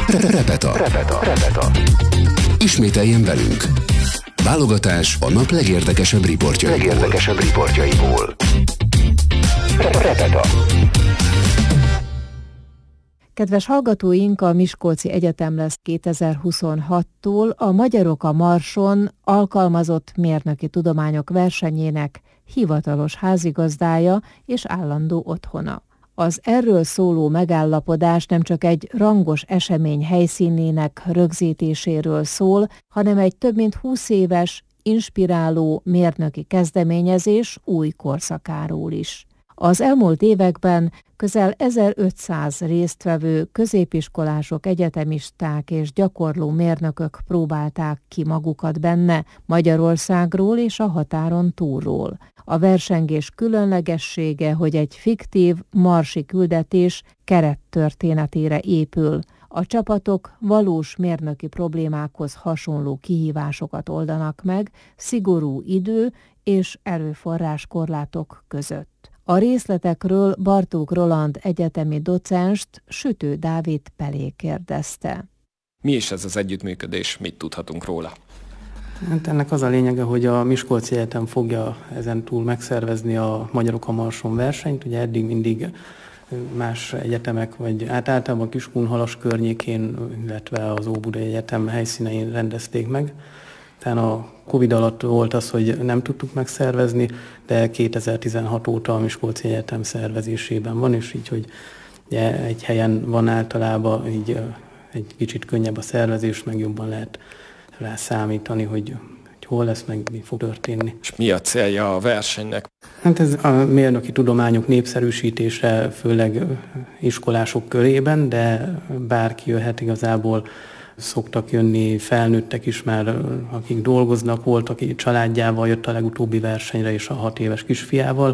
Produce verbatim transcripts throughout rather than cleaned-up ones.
Repeta. Repeta. Repeta. Ismételjen velünk. Válogatás a nap legérdekesebb riportjaiból. Legérdekesebb riportjaiból. Repeta. Kedves hallgatóink, a Miskolci Egyetem lesz kétezer-huszonhattól a Magyarok a Marson alkalmazott mérnöki tudományok versenyének hivatalos házigazdája és állandó otthona. Az erről szóló megállapodás nem csak egy rangos esemény helyszínének rögzítéséről szól, hanem egy több mint húsz éves, inspiráló mérnöki kezdeményezés új korszakáról is. Az elmúlt években közel ezerötszáz résztvevő középiskolások, egyetemisták és gyakorló mérnökök próbálták ki magukat benne Magyarországról és a határon túlról. A versengés különlegessége, hogy egy fiktív marsi küldetés kerettörténetére épül. A csapatok valós mérnöki problémákhoz hasonló kihívásokat oldanak meg szigorú idő és erőforrás korlátok között. A részletekről Bartók Roland egyetemi docenst Sütő Dávid Pelé kérdezte. Mi is ez az együttműködés, mit tudhatunk róla? Hát ennek az a lényege, hogy a Miskolci Egyetem fogja ezen túl megszervezni a Magyarok a Marson versenyt. Ugye eddig mindig más egyetemek, vagy hát általában Kiskunhalas környékén, illetve az Óbudai Egyetem helyszínein rendezték meg. Tehát a Covid alatt volt az, hogy nem tudtuk megszervezni, de kétezer-tizenhat óta a Miskolci Egyetem szervezésében van, és így, hogy ugye, egy helyen van általában, így egy kicsit könnyebb a szervezés, meg jobban lehet rá számítani, hogy, hogy hol lesz, meg mi fog történni. És mi a célja a versenynek? Hát ez a mérnöki tudományok népszerűsítése, főleg iskolások körében, de bárki jöhet igazából. Szoktak jönni felnőttek is már, akik dolgoznak, volt, aki családjával jött a legutóbbi versenyre, és a hat éves kisfiával.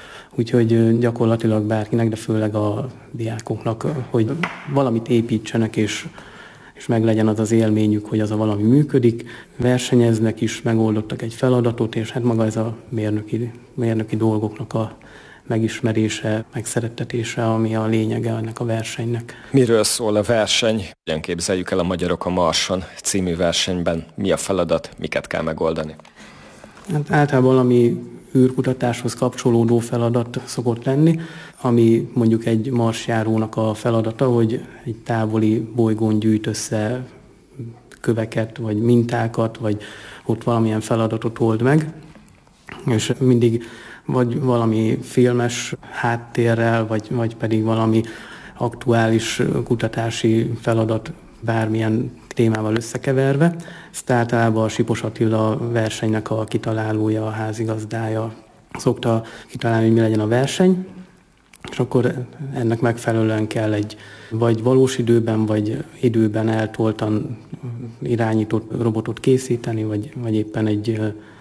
Úgyhogy gyakorlatilag bárkinek, de főleg a diákoknak, hogy valamit építsenek, és, és meg legyen az az élményük, hogy az a valami működik. Versenyeznek is, megoldottak egy feladatot, és hát maga ez a mérnöki, mérnöki dolgoknak a megismerése, megszerettetése, ami a lényege ennek a versenynek. Miről szól a verseny? Hogyan képzeljük el a Magyarok a Marson című versenyben? Mi a feladat, miket kell megoldani? Hát általában valami űrkutatáshoz kapcsolódó feladat szokott lenni, ami mondjuk egy marsjárónak a feladata, hogy egy távoli bolygón gyűjt össze köveket, vagy mintákat, vagy ott valamilyen feladatot old meg, és mindig vagy valami filmes háttérrel, vagy, vagy pedig valami aktuális kutatási feladat bármilyen témával összekeverve. Ezt általában a Sipos Attila versenynek a kitalálója, a házigazdája szokta kitalálni, hogy mi legyen a verseny, és akkor ennek megfelelően kell egy vagy valós időben, vagy időben eltoltan irányított robotot készíteni, vagy, vagy éppen egy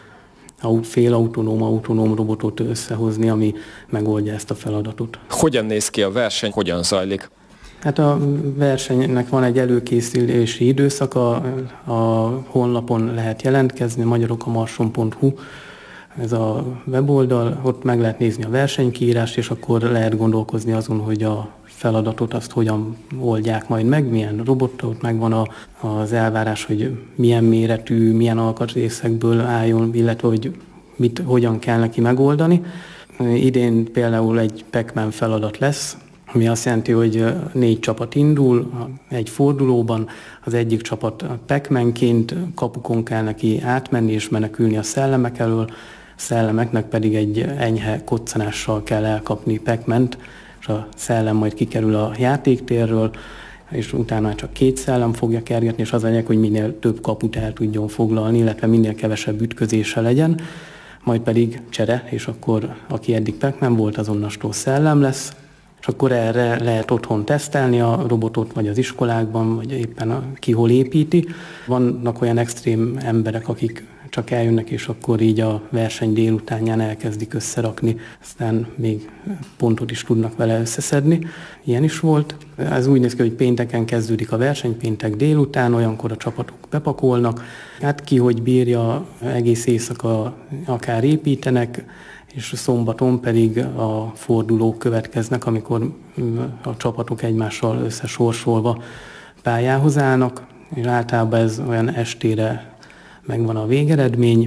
félautonóm, autonóm robotot összehozni, ami megoldja ezt a feladatot. Hogyan néz ki a verseny, hogyan zajlik? Hát a versenynek van egy előkészülési időszaka, a honlapon lehet jelentkezni, magyarokamarson pont hu, ez a weboldal, ott meg lehet nézni a versenykiírást, és akkor lehet gondolkozni azon, hogy a feladatot azt hogyan oldják majd meg, milyen robottal, ott megvan a, az elvárás, hogy milyen méretű, milyen alkatrészekből álljon, illetve hogy mit, hogyan kell neki megoldani. Idén például egy Pac-Man feladat lesz, ami azt jelenti, hogy négy csapat indul egy fordulóban, az egyik csapat Pac-Manként, kapukon kell neki átmenni és menekülni a szellemek elől, a szellemeknek pedig egy enyhe koccanással kell elkapni Pac-Mant, és a szellem majd kikerül a játéktérről, és utána csak két szellem fogja kergetni, és az lényeg, hogy minél több kaput el tudjon foglalni, illetve minél kevesebb ütközése legyen, majd pedig csere, és akkor aki eddig Pac-Man volt, az onnastól szellem lesz, és akkor erre lehet otthon tesztelni a robotot, vagy az iskolákban, vagy éppen a, ki hol építi. Vannak olyan extrém emberek, akik csak eljönnek, és akkor így a verseny délutánján elkezdik összerakni, aztán még pontot is tudnak vele összeszedni. Ilyen is volt. Ez úgy néz ki, hogy pénteken kezdődik a verseny, péntek délután, olyankor a csapatok bepakolnak. Hát ki hogy bírja, egész éjszaka akár építenek, és szombaton pedig a fordulók következnek, amikor a csapatok egymással összesorsolva pályához állnak, és általában ez olyan estére megvan a végeredmény,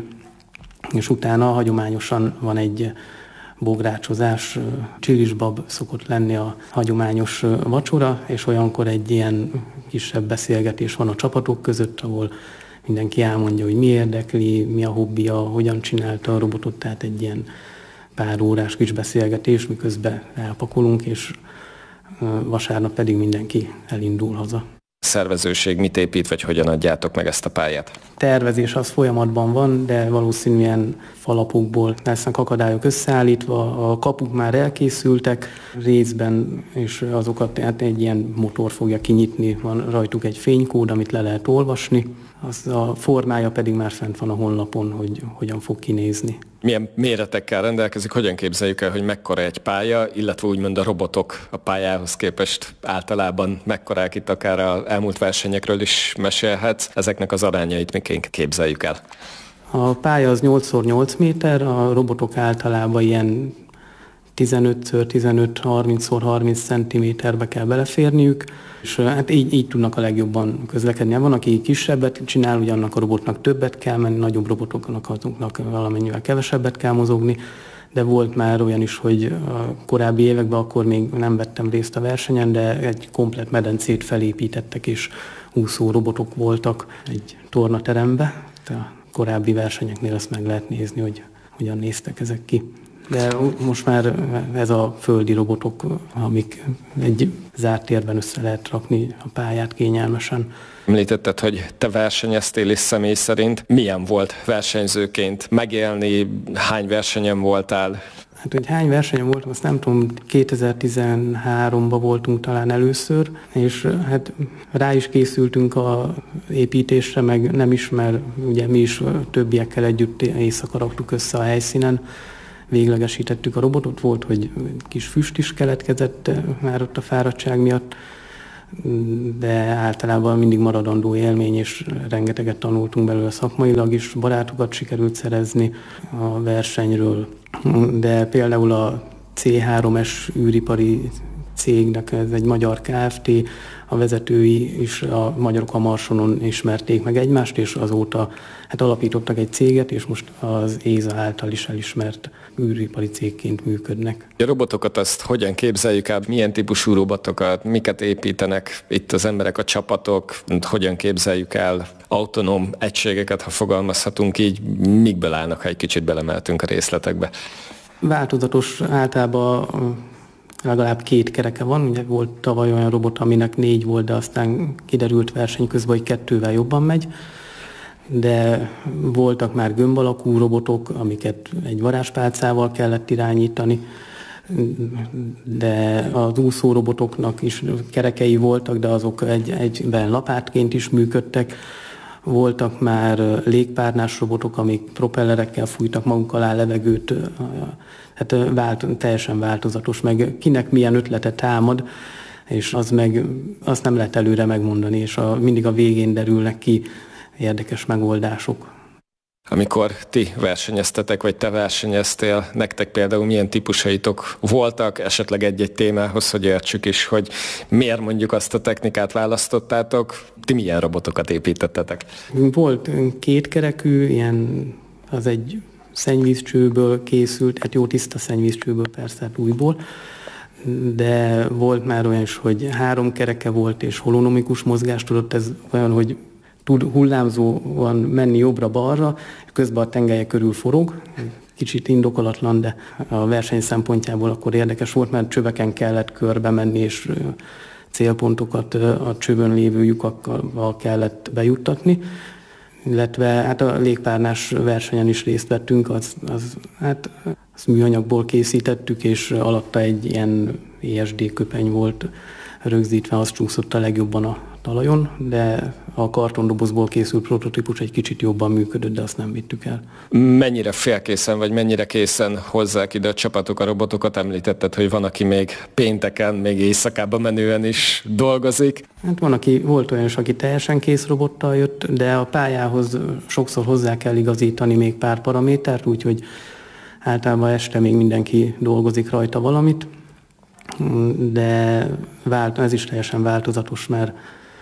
és utána hagyományosan van egy bográcsozás, csilisbab szokott lenni a hagyományos vacsora, és olyankor egy ilyen kisebb beszélgetés van a csapatok között, ahol mindenki elmondja, hogy mi érdekli, mi a hobbija, hogyan csinálta a robotot, tehát egy ilyen pár órás kis beszélgetés, miközben elpakolunk, és vasárnap pedig mindenki elindul haza. A szervezőség mit épít, vagy hogyan adjátok meg ezt a pályát? Tervezés az folyamatban van, de valószínűen falapokból lesznek akadályok összeállítva, a kapuk már elkészültek részben, és azokat tehát egy ilyen motor fogja kinyitni, van rajtuk egy fénykód, amit le lehet olvasni, az a formája pedig már fent van a honlapon, hogy hogyan fog kinézni. Milyen méretekkel rendelkezik, hogyan képzeljük el, hogy mekkora egy pálya, illetve úgymond a robotok a pályához képest általában mekkorák, itt akár az elmúlt versenyekről is mesélhetsz, ezeknek az arányait miként képzeljük el? A pálya az nyolc szor nyolc méter, a robotok általában ilyen tizenöt szor tizenöt, harminc szor harminc centiméterbe kell beleférniük, és hát így, így tudnak a legjobban közlekedni. Van, aki kisebbet csinál, ugye annak a robotnak többet kell menni, nagyobb robotoknak azoknak valamennyivel kevesebbet kell mozogni, de volt már olyan is, hogy a korábbi években akkor még nem vettem részt a versenyen, de egy komplett medencét felépítettek, és úszó robotok voltak egy tornaterembe. A korábbi versenyeknél ezt meg lehet nézni, hogy hogyan néztek ezek ki. De most már ez a földi robotok, amik egy zárt térben össze lehet rakni a pályát kényelmesen. Említetted, hogy te versenyeztél is személy szerint. Milyen volt versenyzőként megélni? Hány versenyen voltál? Hát, hogy hány versenyen voltam, azt nem tudom, kétezer-tizenháromban voltunk talán először, és hát rá is készültünk az építésre, meg nem is, mert ugye mi is többiekkel együtt éjszaka raktuk össze a helyszínen, véglegesítettük a robotot, volt, hogy kis füst is keletkezett már ott a fáradtság miatt, de általában mindig maradandó élmény, és rengeteget tanultunk belőle szakmailag is, barátokat sikerült szerezni a versenyről, de például a cé három es űripari cégnek, ez egy magyar Kft., a vezetői is a Magyarok a Marsonon ismerték meg egymást, és azóta hát alapítottak egy céget, és most az éza által is elismert űripari cégként működnek. A robotokat azt hogyan képzeljük el? Milyen típusú robotokat, miket építenek itt az emberek, a csapatok? Hogyan képzeljük el autonóm egységeket, ha fogalmazhatunk így? Mikből állnak, ha egy kicsit belemeltünk a részletekbe? Változatos, általában legalább két kereke van. Ugye volt tavaly olyan robot, aminek négy volt, de aztán kiderült verseny közben, hogy kettővel jobban megy. De voltak már gömb alakú robotok, amiket egy varázspálcával kellett irányítani, de az úszó robotoknak is kerekei voltak, de azok egy, egyben lapátként is működtek. Voltak már légpárnás robotok, amik propellerekkel fújtak maguk alá levegőt, hát vált, teljesen változatos, meg kinek milyen ötlete támad, és az meg, azt nem lehet előre megmondani, és a, mindig a végén derülnek ki érdekes megoldások. Amikor ti versenyeztetek, vagy te versenyeztél, nektek például milyen típusaitok voltak, esetleg egy-egy témához, hogy értsük is, hogy miért mondjuk azt a technikát választottátok, ti milyen robotokat építettetek? Volt kétkerekű, ilyen az egy szennyvízcsőből készült, hát jó tiszta szennyvízcsőből persze, hát újból, de volt már olyan is, hogy három kereke volt, és holonomikus mozgást tudott, ez olyan, hogy tud hullámzóan menni jobbra-balra, közben a tengelye körül forog. Kicsit indokolatlan, de a verseny szempontjából akkor érdekes volt, mert csöveken kellett körbe menni, és célpontokat a csövön lévő lyukakkal kellett bejuttatni. Illetve hát a légpárnás versenyen is részt vettünk, az, az, hát, azt műanyagból készítettük, és alatta egy ilyen é es dé köpeny volt rögzítve, az csúszott a legjobban a talajon, de a kartondobozból készült prototípus egy kicsit jobban működött, de azt nem vittük el. Mennyire félkészen, vagy mennyire készen hozzák ide a csapatok a robotokat? Említetted, hogy van, aki még pénteken, még éjszakában menően is dolgozik. Hát van, aki, volt olyan is, aki teljesen kész robottal jött, de a pályához sokszor hozzá kell igazítani még pár paramétert, úgyhogy általában este még mindenki dolgozik rajta valamit, de vált, ez is teljesen változatos, mert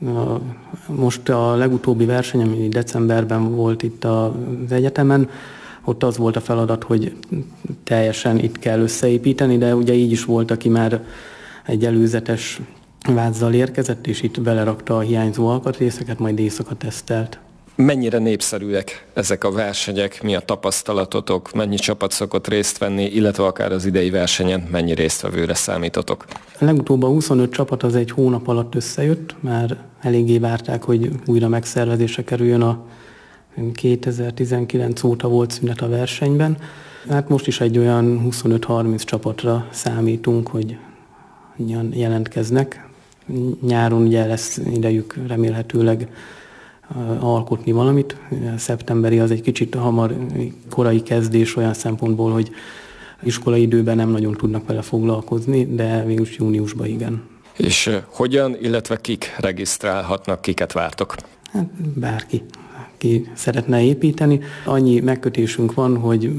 Most a legutóbbi verseny, ami decemberben volt itt az egyetemen, ott az volt a feladat, hogy teljesen itt kell összeépíteni, de ugye így is volt, aki már egy előzetes vázzal érkezett, és itt belerakta a hiányzó alkatrészeket, majd éjszaka tesztelt. Mennyire népszerűek ezek a versenyek, mi a tapasztalatotok, mennyi csapat szokott részt venni, illetve akár az idei versenyen mennyi résztvevőre számítotok? Legutóbb a huszonöt csapat az egy hónap alatt összejött, már eléggé várták, hogy újra megszervezésre kerüljön, a kétezer-tizenkilenc óta volt szünet a versenyben. Hát most is egy olyan huszonöt-harminc csapatra számítunk, hogy jelentkeznek. Nyáron ugye lesz idejük remélhetőleg alkotni valamit. A szeptemberi az egy kicsit hamar korai kezdés olyan szempontból, hogy iskolai időben nem nagyon tudnak vele foglalkozni, de végülis júniusban igen. És hogyan, illetve kik regisztrálhatnak, kiket vártok? Hát bárki, aki szeretne építeni. Annyi megkötésünk van, hogy